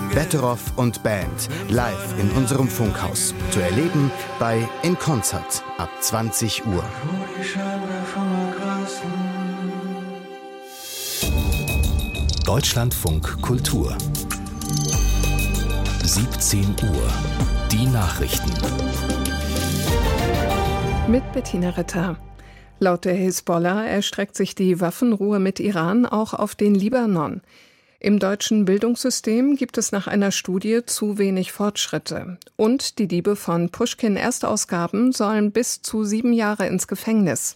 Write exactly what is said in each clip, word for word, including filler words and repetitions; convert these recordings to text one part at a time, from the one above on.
Betteroff und Band live in unserem Funkhaus. Zu erleben bei In Concert ab zwanzig Uhr. Deutschlandfunk Kultur. siebzehn Uhr. Die Nachrichten. Mit Bettina Ritter. Laut der Hisbollah erstreckt sich die Waffenruhe mit Iran auch auf den Libanon. Im deutschen Bildungssystem gibt es nach einer Studie zu wenig Fortschritte. Und die Diebe von Puschkin-Erstausgaben sollen bis zu sieben Jahre ins Gefängnis.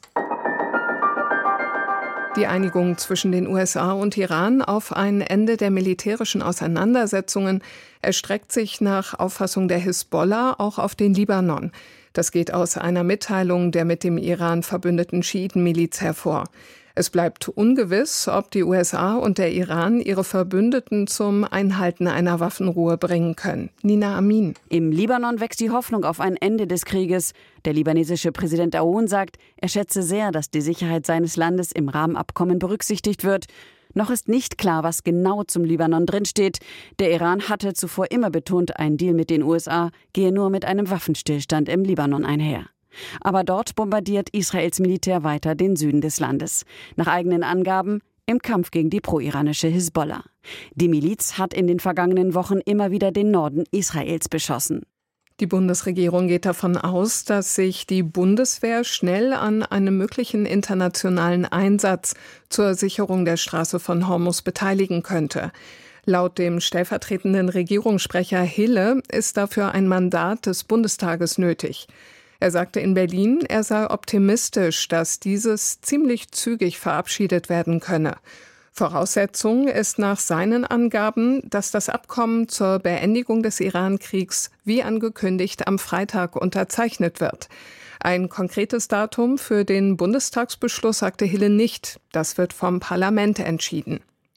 Die Einigung zwischen den U S A und Iran auf ein Ende der militärischen Auseinandersetzungen erstreckt sich nach Auffassung der Hisbollah auch auf den Libanon. Das geht aus einer Mitteilung der mit dem Iran verbündeten Schiitenmiliz hervor. Es bleibt ungewiss, ob die U S A und der Iran ihre Verbündeten zum Einhalten einer Waffenruhe bringen können. Nina Amin. Im Libanon wächst die Hoffnung auf ein Ende des Krieges. Der libanesische Präsident Aoun sagt, er schätze sehr, dass die Sicherheit seines Landes im Rahmenabkommen berücksichtigt wird. Noch ist nicht klar, was genau zum Libanon drinsteht. Der Iran hatte zuvor immer betont, ein Deal mit den U S A gehe nur mit einem Waffenstillstand im Libanon einher. Aber dort bombardiert Israels Militär weiter den Süden des Landes. Nach eigenen Angaben im Kampf gegen die pro-iranische Hisbollah. Die Miliz hat in den vergangenen Wochen immer wieder den Norden Israels beschossen. Die Bundesregierung geht davon aus, dass sich die Bundeswehr schnell an einem möglichen internationalen Einsatz zur Sicherung der Straße von Hormuz beteiligen könnte. Laut dem stellvertretenden Regierungssprecher Hille ist dafür ein Mandat des Bundestages nötig. Er sagte in Berlin, er sei optimistisch, dass dieses ziemlich zügig verabschiedet werden könne. Voraussetzung ist nach seinen Angaben, dass das Abkommen zur Beendigung des Iran-Kriegs wie angekündigt am Freitag unterzeichnet wird. Ein konkretes Datum für den Bundestagsbeschluss sagte Hille nicht. Das wird vom Parlament entschieden.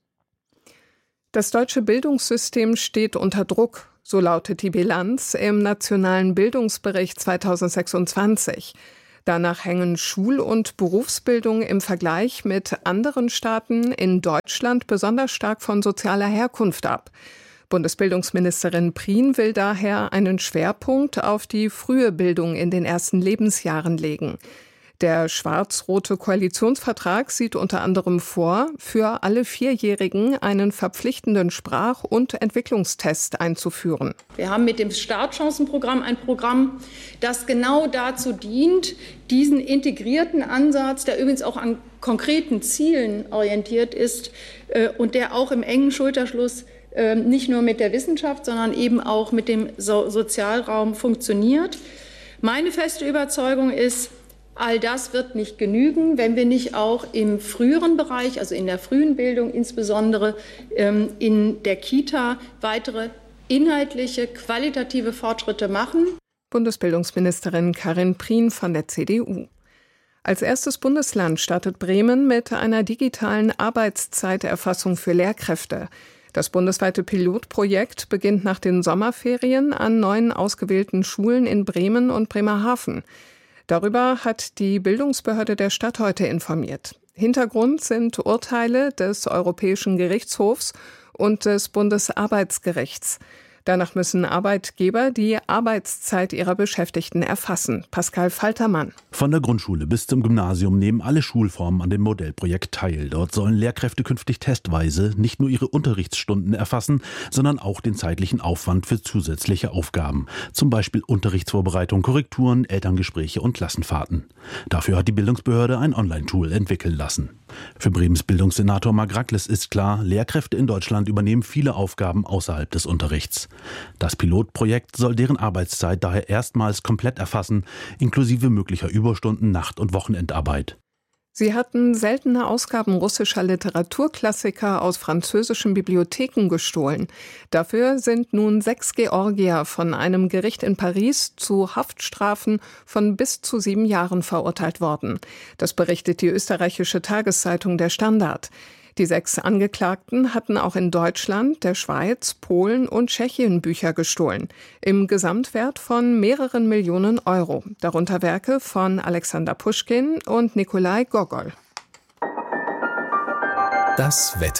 Das deutsche Bildungssystem steht unter Druck. So lautet die Bilanz im Nationalen Bildungsbericht zweitausendsechsundzwanzig. Danach hängen Schul- und Berufsbildung im Vergleich mit anderen Staaten in Deutschland besonders stark von sozialer Herkunft ab. Bundesbildungsministerin Prien will daher einen Schwerpunkt auf die frühe Bildung in den ersten Lebensjahren legen. Der schwarz-rote Koalitionsvertrag sieht unter anderem vor, für alle Vierjährigen einen verpflichtenden Sprach- und Entwicklungstest einzuführen. Wir haben mit dem Startchancenprogramm ein Programm, das genau dazu dient, diesen integrierten Ansatz, der übrigens auch an konkreten Zielen orientiert ist und der auch im engen Schulterschluss nicht nur mit der Wissenschaft, sondern eben auch mit dem Sozialraum funktioniert. Meine feste Überzeugung ist, all das wird nicht genügen, wenn wir nicht auch im früheren Bereich, also in der frühen Bildung, insbesondere ähm, in der Kita, weitere inhaltliche, qualitative Fortschritte machen. Bundesbildungsministerin Karin Prien von der C D U. Als erstes Bundesland startet Bremen mit einer digitalen Arbeitszeiterfassung für Lehrkräfte. Das bundesweite Pilotprojekt beginnt nach den Sommerferien an neun ausgewählten Schulen in Bremen und Bremerhaven. Darüber hat die Bildungsbehörde der Stadt heute informiert. Hintergrund sind Urteile des Europäischen Gerichtshofs und des Bundesarbeitsgerichts. Danach müssen Arbeitgeber die Arbeitszeit ihrer Beschäftigten erfassen. Pascal Faltermann. Von der Grundschule bis zum Gymnasium nehmen alle Schulformen an dem Modellprojekt teil. Dort sollen Lehrkräfte künftig testweise nicht nur ihre Unterrichtsstunden erfassen, sondern auch den zeitlichen Aufwand für zusätzliche Aufgaben. Zum Beispiel Unterrichtsvorbereitung, Korrekturen, Elterngespräche und Klassenfahrten. Dafür hat die Bildungsbehörde ein Online-Tool entwickeln lassen. Für Bremens Bildungssenator Marc Racles ist klar, Lehrkräfte in Deutschland übernehmen viele Aufgaben außerhalb des Unterrichts. Das Pilotprojekt soll deren Arbeitszeit daher erstmals komplett erfassen, inklusive möglicher Überstunden, Nacht- und Wochenendarbeit. Sie hatten seltene Ausgaben russischer Literaturklassiker aus französischen Bibliotheken gestohlen. Dafür sind nun sechs Georgier von einem Gericht in Paris zu Haftstrafen von bis zu sieben Jahren verurteilt worden. Das berichtet die österreichische Tageszeitung Der Standard. Die sechs Angeklagten hatten auch in Deutschland, der Schweiz, Polen und Tschechien Bücher gestohlen. Im Gesamtwert von mehreren Millionen Euro. Darunter Werke von Alexander Puschkin und Nikolai Gogol. Das Wetter.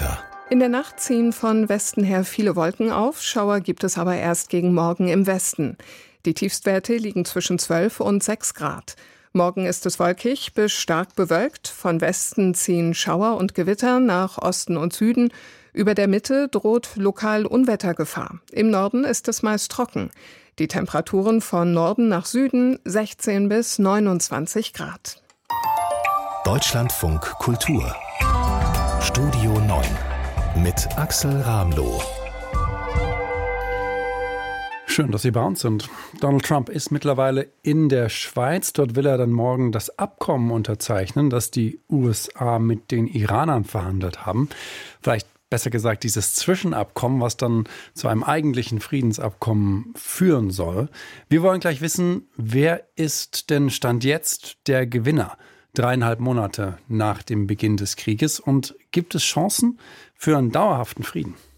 In der Nacht ziehen von Westen her viele Wolken auf, Schauer gibt es aber erst gegen Morgen im Westen. Die Tiefstwerte liegen zwischen zwölf und sechs Grad. Morgen ist es wolkig bis stark bewölkt, von Westen ziehen Schauer und Gewitter nach Osten und Süden. Über der Mitte droht lokal Unwettergefahr. Im Norden ist es meist trocken. Die Temperaturen von Norden nach Süden sechzehn bis neunundzwanzig Grad. Deutschlandfunk Kultur Studio neun mit Axel Ramloh. Schön, dass Sie bei uns sind. Donald Trump ist mittlerweile in der Schweiz. Dort will er dann morgen das Abkommen unterzeichnen, das die U S A mit den Iranern verhandelt haben. Vielleicht besser gesagt dieses Zwischenabkommen, was dann zu einem eigentlichen Friedensabkommen führen soll. Wir wollen gleich wissen, wer ist denn Stand jetzt der Gewinner? Dreieinhalb Monate nach dem Beginn des Krieges. Und gibt es Chancen für einen dauerhaften Frieden?